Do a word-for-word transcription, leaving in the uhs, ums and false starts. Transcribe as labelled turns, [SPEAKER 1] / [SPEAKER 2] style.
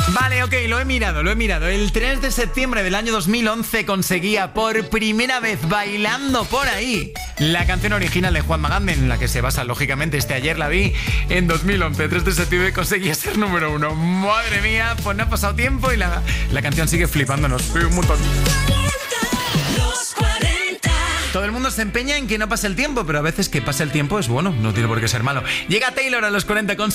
[SPEAKER 1] Vale, ok, lo he mirado, lo he mirado. El tres de septiembre del año dos mil once conseguía por primera vez Bailando por ahí la canción original de Juan Magán, en la que se basa, lógicamente, este Ayer la vi. En dos mil once, tres de septiembre, conseguía ser número uno. Madre mía, pues no ha pasado tiempo y la, la canción sigue flipándonos. Un montón. Todo el mundo se empeña en que no pase el tiempo, pero a veces que pase el tiempo es bueno, no tiene por qué ser malo. Llega Taylor a los cuarenta con